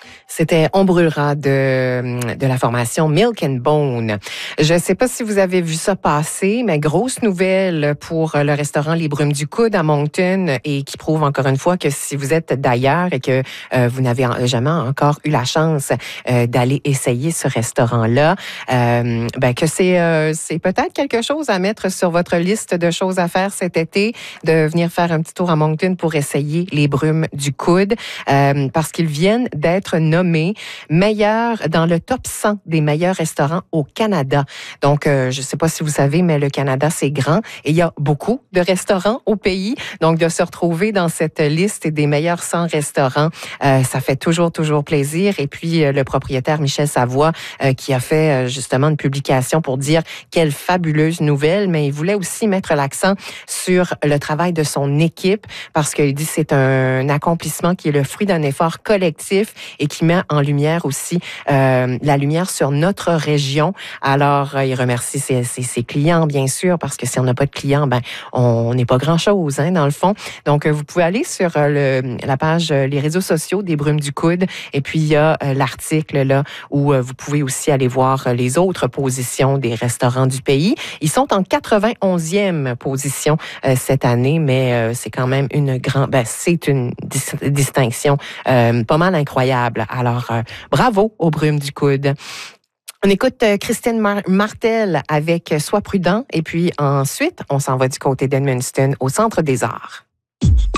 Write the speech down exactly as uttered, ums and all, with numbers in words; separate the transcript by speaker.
Speaker 1: C'était On brûlera de, de la formation Milk and Bone. Je ne sais pas si vous avez vu ça passer, mais grosse nouvelle pour le restaurant Les Brumes du Coude à Moncton et qui prouve encore une fois que si vous êtes d'ailleurs et que euh, vous n'avez jamais encore eu la chance euh, d'aller essayer ce restaurant-là, euh, ben que c'est, euh, c'est peut-être quelque chose à mettre sur votre liste de choses à faire cet été, de venir faire un petit tour à Moncton pour essayer Les Brumes du Coude, euh, parce qu'ils viennent d'être nommés meilleurs dans le top cent des meilleurs restaurants au Canada. Donc, euh, je ne sais pas si vous savez, mais le Canada, c'est grand et il y a beaucoup de restaurants au pays. Donc, de se retrouver dans cette liste des meilleurs cent restaurants, euh, ça fait toujours, toujours plaisir. Et puis, euh, le propriétaire Michel Savoie, euh, qui a fait euh, justement une publication pour dire quelle fabuleuse nouvelle, mais il voulait aussi mettre l'accent sur le travail de son équipe parce qu'il dit que c'est un accomplissement qui est le fruit d'un effort collectif et qui met en lumière aussi euh, la lumière sur notre région. Alors, euh, il remercie ses, ses, ses clients, bien sûr, parce que si on n'a pas de clients, ben on n'est pas grand-chose, hein, dans le fond. Donc, euh, vous pouvez aller sur euh, le, la page, euh, les réseaux sociaux des Brumes du Coude, et puis il y a euh, l'article là où euh, vous pouvez aussi aller voir euh, les autres positions des restaurants du pays. Ils sont en quatre-vingt-onzième position euh, cette année, mais euh, c'est quand même une grande, ben c'est une dis- distinction euh, pas mal incroyable. Alors, euh, bravo aux Brumes du Coude. On écoute euh, Christine Mar- Martel avec Sois prudent et puis ensuite, on s'en va du côté d'Edmundston au Centre des Arts.